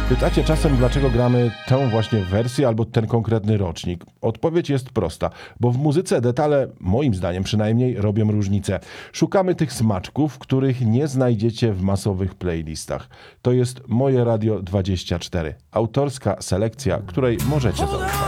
Pytacie czasem, dlaczego gramy tę właśnie wersję albo ten konkretny rocznik. Odpowiedź jest prosta, bo w muzyce detale, moim zdaniem przynajmniej, robią różnicę. Szukamy tych smaczków, których nie znajdziecie w masowych playlistach. To jest Moje Radio 24. Autorska selekcja, której możecie zaufać.